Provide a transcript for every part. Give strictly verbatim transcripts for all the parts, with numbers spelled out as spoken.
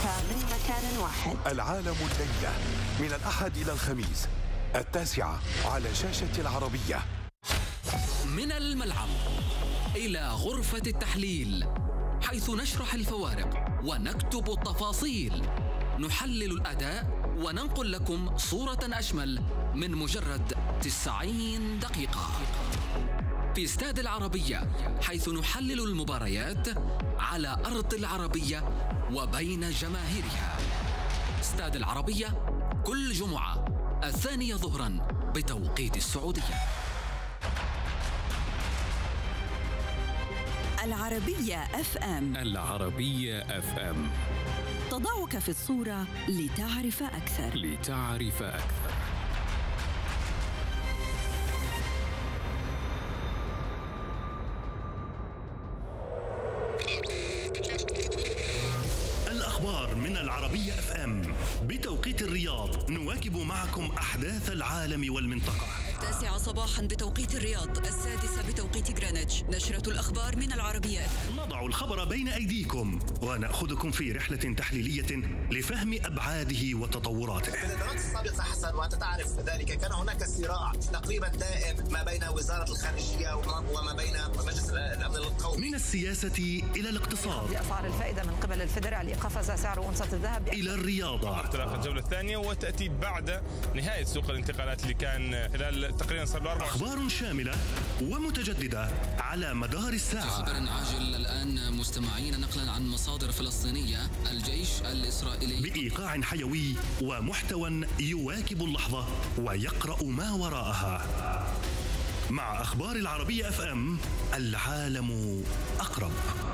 من مكان واحد. العالم الليلة من الأحد إلى الخميس التاسعة على شاشة العربية. من الملعب إلى غرفة التحليل، حيث نشرح الفوارق ونكتب التفاصيل، نحلل الأداء وننقل لكم صورة أشمل من مجرد تسعين دقيقة. في استاد العربية، حيث نحلل المباريات على أرض العربية وبين جماهيرها. استاد العربية كل جمعة الثانية ظهراً بتوقيت السعودية. العربية اف ام. العربية اف ام تضعك في الصورة لتعرف أكثر. لتعرف أكثر. الأخبار من العربية اف ام بتوقيت الرياض. نواكب معكم أحداث العالم والمنطقة. التاسعة صباحا بتوقيت الرياض، السادسة بتوقيت غرينتش. نشرة الأخبار من العربية اف ام. نضع الخبر بين أيديكم ونأخذكم في رحلة تحليلية لفهم أبعاده وتطوراته. في الإدارات السابقة حسن، وأنت تعرف ذلك، كان هناك صراع تقريبا دائم ما بين وزارة الخارجية وما بين مجلس الأمن القومي. من السياسة إلى الاقتصاد، أسعار الفائدة من قبل الفيدرالي قفز سعر أونصة الذهب، إلى الرياضة. انطلاق الجولة الثانية وتأتي بعد نهاية سوق الانتقالات اللي كان خلال تقريبا صار له أربع. أخبار شاملة ومتجددة على مدار الساعة. خبر عاجل الآن مستمعين، نقلا عن مصادر فلسطينية، الجيش الإسرائيلي بإيقاع حيوي ومحتوى يواكب اللحظة ويقرأ ما وراءها. مع أخبار العربية اف ام، العالم أقرب.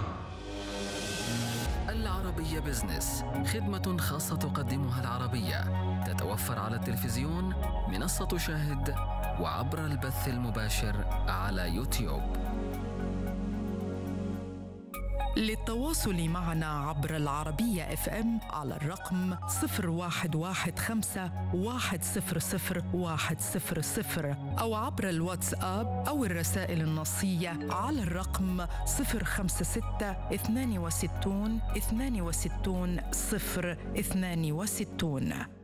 العربية بزنس، خدمة خاصة تقدمها العربية، تتوفر على التلفزيون، منصة شاهد، وعبر البث المباشر على يوتيوب. للتواصل معنا عبر العربية اف ام على الرقم صفر واحد واحد خمسة واحد صفر صفر واحد صفر صفر، أو عبر الواتساب أو الرسائل النصية على الرقم صفر خمسة ستة اثنان وستون اثنان وستون صفر اثنان وستون.